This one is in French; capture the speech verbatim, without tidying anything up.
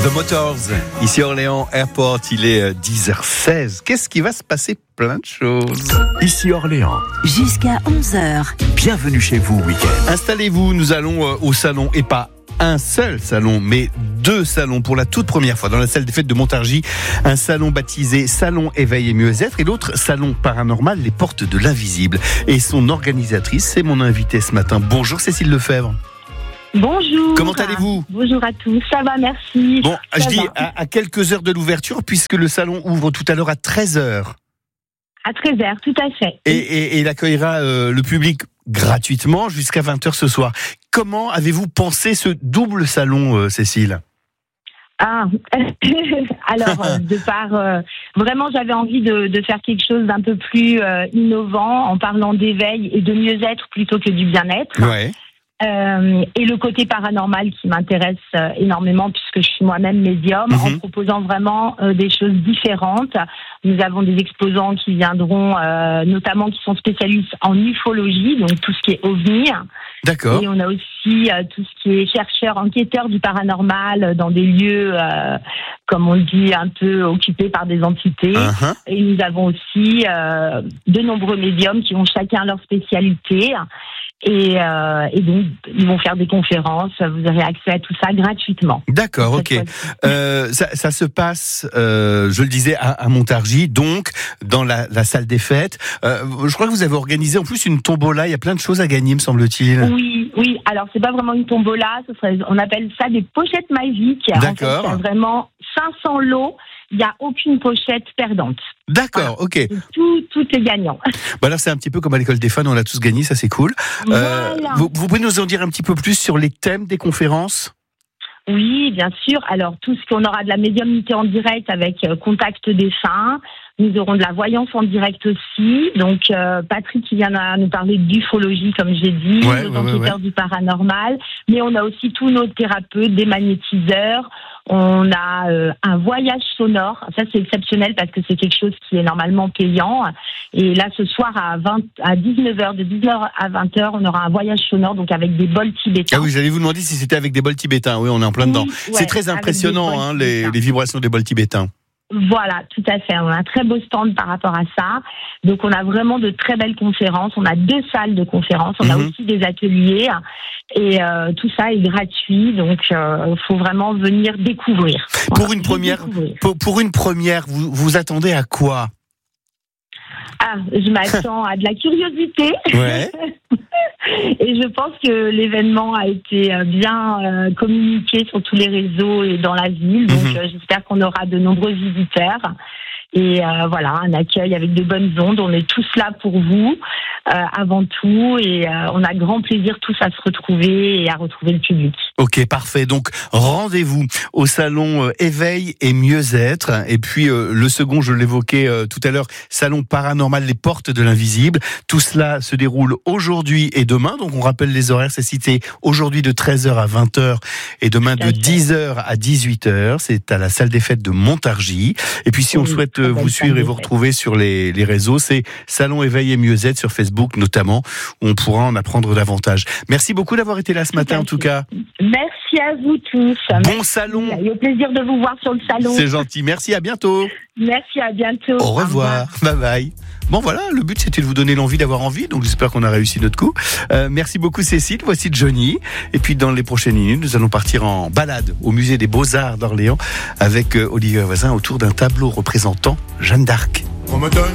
The Motors, ici Orléans Airport, il est dix heures seize. Qu'est-ce qui va se passer? Plein de choses. Ici Orléans. Jusqu'à onze heures. Bienvenue chez vous, week-end. Installez-vous, nous allons au salon, et pas un seul salon, mais deux salons pour la toute première fois dans la salle des fêtes de Montargis. Un salon baptisé Salon Éveil et Mieux-être et l'autre Salon Paranormal, les portes de l'invisible. Et son organisatrice, c'est mon invitée ce matin. Bonjour Cécile Lefebvre. Bonjour. Comment allez-vous? Bonjour à tous, ça va, merci. Bon, ça je dis va. à, à quelques heures de l'ouverture, puisque le salon ouvre tout à l'heure à treize heures. À treize heures, tout à fait. Et, et, et il accueillera euh, le public gratuitement jusqu'à vingt heures ce soir. Comment avez-vous pensé ce double salon, euh, Cécile? Ah, alors, euh, de par... Euh, vraiment, j'avais envie de, de faire quelque chose d'un peu plus euh, innovant, en parlant d'éveil et de mieux-être plutôt que du bien-être. Ouais. Euh, et le côté paranormal qui m'intéresse euh, énormément puisque je suis moi-même médium, Mm-hmm. en proposant vraiment euh, des choses différentes. Nous avons des exposants qui viendront, euh, notamment qui sont spécialistes en ufologie, donc tout ce qui est ovni. D'accord. Et on a aussi euh, tout ce qui est chercheurs, enquêteurs du paranormal euh, dans des lieux, euh, comme on le dit, un peu occupés par des entités. Uh-huh. Et nous avons aussi euh, de nombreux médiums qui ont chacun leur spécialité. Et, euh, et donc, ils vont faire des conférences. Vous aurez accès à tout ça gratuitement. D'accord, ok. Euh, ça, ça se passe, euh, je le disais, à, à Montargis, donc dans la, la salle des fêtes. Euh, je crois que vous avez organisé en plus une tombola. Il y a plein de choses à gagner, me semble-t-il. Oui, oui. Alors, c'est pas vraiment une tombola. Ce serait, on appelle ça des pochettes magiques. D'accord. En fait, il y a vraiment cinq cents lots. Il n'y a aucune pochette perdante. D'accord, ok. Tout, tout est gagnant. Bah alors c'est un petit peu comme à l'école des fans, on a tous gagné, ça c'est cool. Euh, Voilà. vous, vous pouvez nous en dire un petit peu plus sur les thèmes des conférences? Oui, bien sûr. Alors, tout ce qu'on aura de la médiumnité en direct avec euh, contact défunt. Nous aurons de la voyance en direct aussi. Donc, euh, Patrick qui vient à nous parler d'ufologie, comme j'ai dit, Ouais, nos ouais, enquêteurs ouais, ouais. du paranormal. Mais on a aussi tous nos thérapeutes, des magnétiseurs. On a euh, un voyage sonore. Ça, c'est exceptionnel parce que c'est quelque chose qui est normalement payant. Et là, ce soir, à, vingt, à dix-neuf heures, de dix-neuf heures à vingt heures, on aura un voyage sonore, donc avec des bols tibétains. Ah oui, j'allais vous demander si c'était avec des bols tibétains. Oui, on est en plein dedans. Oui, c'est ouais, très avec impressionnant, des bols hein, les, tibétains. les vibrations des bols tibétains. Voilà, tout à fait. On a un très beau stand par rapport à ça. Donc, on a vraiment de très belles conférences. On a deux salles de conférences. On Mhm. a aussi des ateliers. Et euh, tout ça est gratuit. Donc, il euh, faut vraiment venir découvrir. Pour Voilà, une première, découvrir. pour, pour une première, vous vous attendez à quoi? Ah, je m'attends à de la curiosité. Ouais. Et je pense que l'événement a été euh, bien euh, communiqué sur tous les réseaux et dans la ville. Donc, Mhm. euh, j'espère qu'on aura de nombreux visiteurs. Et euh, voilà, un accueil avec de bonnes ondes. On est tous là pour vous, euh, avant tout. Et euh, on a grand plaisir tous à se retrouver et à retrouver le public. Ok, parfait. Donc, rendez-vous au salon euh, Éveil et Mieux-être. Et puis, euh, le second, je l'évoquais euh, tout à l'heure, salon Paranormal, les portes de l'invisible. Tout cela se déroule aujourd'hui et demain. Donc, on rappelle les horaires. C'est cité aujourd'hui de treize heures à vingt heures et demain Tout à de fait. dix heures à dix-huit heures. C'est à la salle des fêtes de Montargis. Et puis, si on Oui, souhaite très euh, belle vous salle suivre et des vous fêtes. retrouver sur les, les réseaux, c'est Salon Éveil et Mieux-être sur Facebook notamment, où on pourra en apprendre davantage. Merci beaucoup d'avoir été là ce matin, à en tout fait. cas. Merci à vous tous. Bon salon. Merci. Et au plaisir de vous voir sur le salon. C'est gentil. Merci, à bientôt. Merci, à bientôt. Au revoir. Bye bye. Bon voilà, le but c'était de vous donner l'envie d'avoir envie, donc j'espère qu'on a réussi notre coup. Euh, merci beaucoup Cécile, voici Johnny. Et puis dans les prochaines minutes, nous allons partir en balade au musée des Beaux-Arts d'Orléans avec euh, Olivier Voisin autour d'un tableau représentant Jeanne d'Arc. On me donne